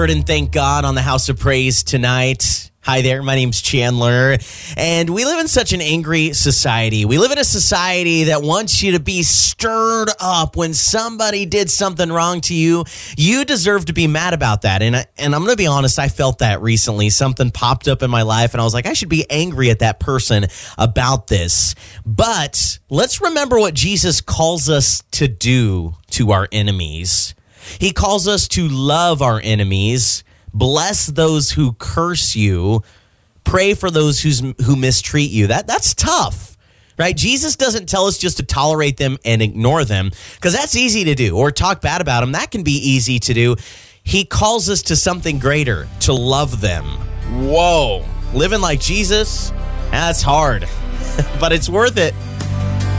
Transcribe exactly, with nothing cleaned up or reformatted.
And thank God on the House of Praise tonight. Hi there, my name's Chandler, and we live in such an angry society. We live in a society that wants you to be stirred up when somebody did something wrong to you. You deserve to be mad about that, and, I, and I'm going to be honest, I felt that recently. Something popped up in my life, and I was like, I should be angry at that person about this. But let's remember what Jesus calls us to do to our enemies. He calls us to love our enemies, bless those who curse you, pray for those who's, who mistreat you. That That's tough, right? Jesus doesn't tell us just to tolerate them and ignore them, because that's easy to do, or talk bad about them. That can be easy to do. He calls us to something greater, to love them. Whoa. Living like Jesus, that's hard, but it's worth it.